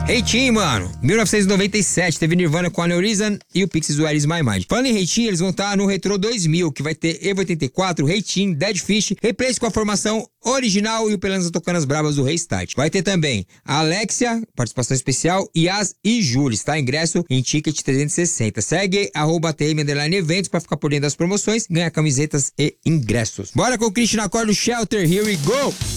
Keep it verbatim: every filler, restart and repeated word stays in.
Reitinho, mano. mil novecentos e noventa e sete, teve Nirvana com Aneurism e o Pixies Where Is My Mind. Falando em Reitinho, eles vão estar no Retro dois mil, que vai ter Evo oitenta e quatro, Reitinho, Dead Fish, Replace com a formação original e o Pelanza tocando as brabas do Restart. Vai ter também a Alexia, participação especial, Yas e Jules, tá? Ingresso em Ticket trezentos e sessenta. Segue arroba T M underline eventos pra ficar por dentro das promoções, ganhar camisetas e ingressos. Bora com o Christian Acorde do Shelter, here we go!